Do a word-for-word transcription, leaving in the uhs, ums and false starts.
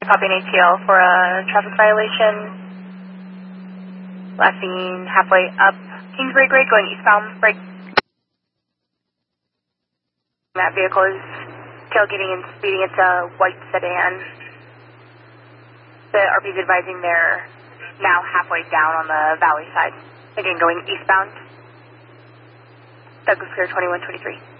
Copy an A T L for a traffic violation. Last seen halfway up Kingsbury Grade going eastbound. Break. That vehicle is tailgating and speeding. It's a white sedan. The R P is advising they're now halfway down on the valley side. Again, going eastbound. Douglas Clear twenty-one twenty-three.